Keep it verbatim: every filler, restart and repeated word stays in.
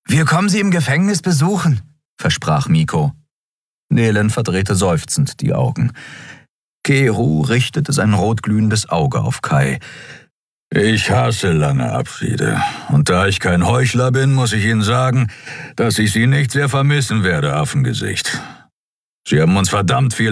Wir kommen Sie im Gefängnis besuchen, versprach Miko. Nelen verdrehte seufzend die Augen. Keru richtete sein rotglühendes Auge auf Kai. Ich hasse lange Abschiede. Und da ich kein Heuchler bin, muss ich Ihnen sagen, dass ich Sie nicht sehr vermissen werde, Affengesicht. Sie haben uns verdammt viel